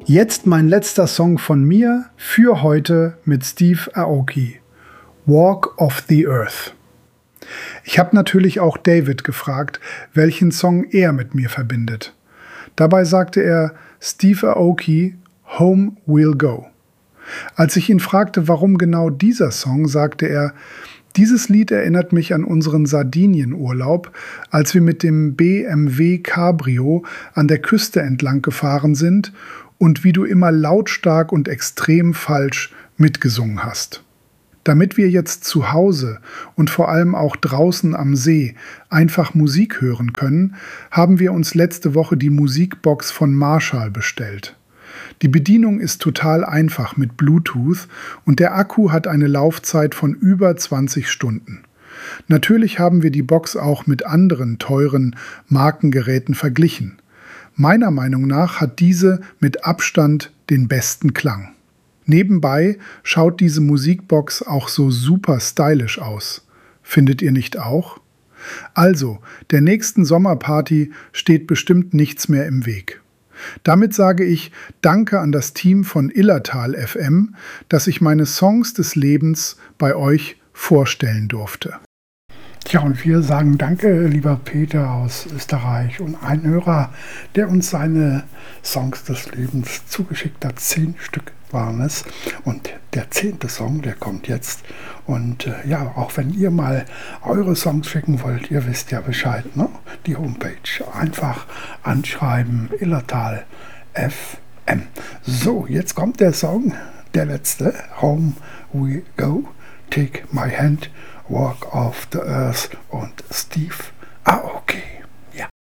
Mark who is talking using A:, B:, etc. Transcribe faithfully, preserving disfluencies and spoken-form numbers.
A: Jetzt mein letzter Song von mir für heute mit Steve Aoki, Walk of the Earth. Ich habe natürlich auch David gefragt, welchen Song er mit mir verbindet. Dabei sagte er Steve Aoki, Home We'll Go. Als ich ihn fragte, warum genau dieser Song, sagte er, dieses Lied erinnert mich an unseren Sardinienurlaub, als wir mit dem B M W Cabrio an der Küste entlang gefahren sind und wie du immer lautstark und extrem falsch mitgesungen hast. Damit wir jetzt zu Hause und vor allem auch draußen am See einfach Musik hören können, haben wir uns letzte Woche die Musikbox von Marshall bestellt. Die Bedienung ist total einfach mit Bluetooth und der Akku hat eine Laufzeit von über zwanzig Stunden. Natürlich haben wir die Box auch mit anderen teuren Markengeräten verglichen. Meiner Meinung nach hat diese mit Abstand den besten Klang. Nebenbei schaut diese Musikbox auch so super stylisch aus. Findet ihr nicht auch? Also, der nächsten Sommerparty steht bestimmt nichts mehr im Weg. Damit sage ich Danke an das Team von Illertal F M, dass ich meine Songs des Lebens bei euch vorstellen durfte.
B: Tja, und wir sagen Danke, lieber Peter aus Österreich und ein Hörer, der uns seine Songs des Lebens zugeschickt hat. Zehn Stück waren es. Und der zehnte Song, der kommt jetzt. Und äh, ja, auch wenn ihr mal eure Songs schicken wollt, ihr wisst ja Bescheid, ne? Die Homepage einfach anschreiben, Illertal F M. So, jetzt kommt der Song, der letzte, Home We Go, Take My Hand, Walk of the Earth und Steve Aoki. Ja.